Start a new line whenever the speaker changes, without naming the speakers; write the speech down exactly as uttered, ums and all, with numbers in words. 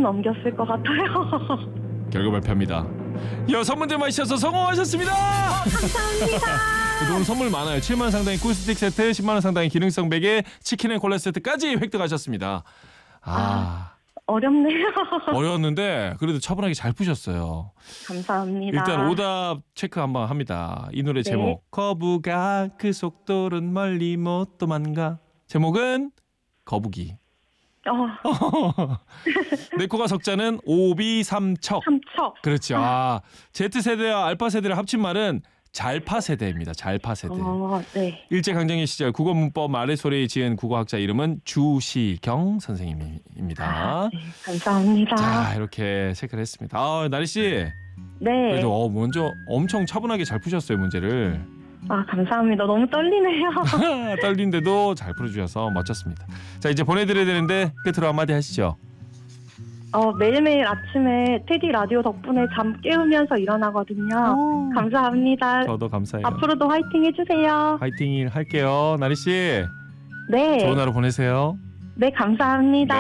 넘겼을 것 같아요.
결과 발표합니다. 여섯 문제 맞히셔서 성공하셨습니다.
감사합니다.
오늘 선물 많아요. 칠만 원 상당의 꿀스틱 세트, 십만 원 상당의 기능성 베개, 치킨 앤 콜라 세트까지 획득하셨습니다. 아,
어렵네요.
어려웠는데 그래도 차분하게 잘 푸셨어요.
감사합니다.
일단 오답 체크 한번 합니다. 이 노래
네.
제목 거북아 그 속도는 멀리 못 도망가. 제목은 거북이.
어,
네코가 석자는 오비삼척.
삼척.
그렇죠. 아, Z세대와 알파 세대를 합친 말은 잘파 세대입니다. 잘파 세대.
어, 네.
일제강점기 시절 국어문법 아래소리에 지은 국어학자 이름은 주시경 선생님입니다.
아, 네. 감사합니다.
자, 이렇게 체크를 했습니다. 아, 나리 씨.
네.
그래도 어, 먼저 엄청 차분하게 잘 푸셨어요, 문제를.
아, 감사합니다. 너무 떨리네요.
떨린데도 잘 풀어주셔서 멋졌습니다. 자, 이제 보내드려야 되는데 끝으로 한마디 하시죠.
어, 매일매일 아침에 테디 라디오 덕분에 잠 깨우면서 일어나거든요.
오.
감사합니다.
저도 감사해요.
앞으로도 화이팅 해주세요.
화이팅 일 할게요. 나리 씨.
네.
좋은 하루 보내세요.
네, 감사합니다.